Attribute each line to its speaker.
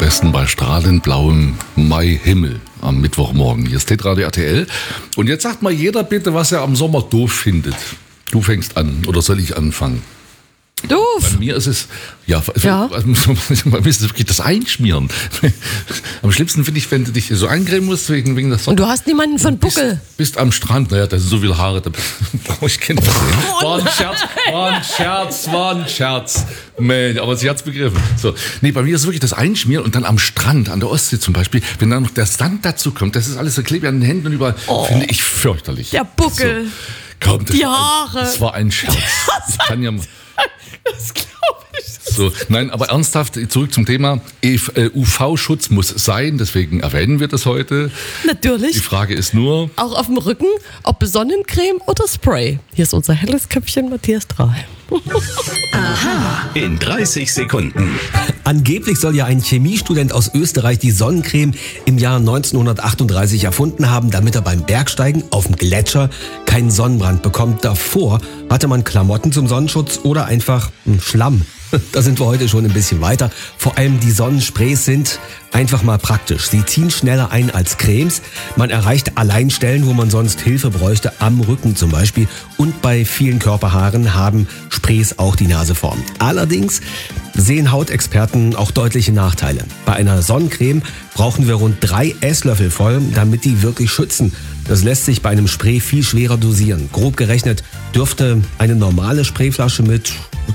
Speaker 1: besten bei strahlend blauem Maihimmel am Mittwochmorgen. Hier ist Hitradio RTL. Und jetzt sagt mal jeder bitte, was er am Sommer doof findet. Du fängst an, oder soll ich anfangen?
Speaker 2: Doof.
Speaker 1: Bei mir ist es, ja. Bei mir ist es wirklich das Einschmieren. Am schlimmsten finde ich, wenn du dich so eincremen musst wegen der Sonne.
Speaker 2: Und du hast niemanden von Buckel.
Speaker 1: Bist am Strand, naja, da sind so viele Haare, da brauche ich keinen Problem. War ein Scherz. Man, aber sie hat's begriffen. So. Nee, bei mir ist es wirklich das Einschmieren und dann am Strand, an der Ostsee zum Beispiel, wenn dann noch der Sand dazu kommt, das ist alles so klebrig an den Händen und überall, finde ich fürchterlich.
Speaker 2: Der Buckel.
Speaker 1: So. Komm,
Speaker 2: die Haare.
Speaker 1: Das war ein Scherz. Ich kann ja
Speaker 2: Das glaube ich.
Speaker 1: so, nein, aber ernsthaft, zurück zum Thema. UV-Schutz muss sein, deswegen erwähnen wir das heute.
Speaker 2: Natürlich.
Speaker 1: Die Frage ist nur...
Speaker 2: Auch auf dem Rücken, ob Sonnencreme oder Spray. Hier ist unser helles Köpfchen Matthias Strahl.
Speaker 3: Aha. In 30 Sekunden.
Speaker 4: Angeblich soll ja ein Chemiestudent aus Österreich die Sonnencreme im Jahr 1938 erfunden haben, damit er beim Bergsteigen auf dem Gletscher keinen Sonnenbrand bekommt. Davor hatte man Klamotten zum Sonnenschutz oder einfach Schlamm. Da sind wir heute schon ein bisschen weiter. Vor allem die Sonnensprays sind einfach mal praktisch. Sie ziehen schneller ein als Cremes. Man erreicht allein Stellen, wo man sonst Hilfe bräuchte, am Rücken zum Beispiel. Und bei vielen Körperhaaren haben Sprays auch die Naseform. Allerdings sehen Hautexperten auch deutliche Nachteile. Bei einer Sonnencreme brauchen wir rund 3 Esslöffel voll, damit die wirklich schützen. Das lässt sich bei einem Spray viel schwerer dosieren. Grob gerechnet dürfte eine normale Sprayflasche mit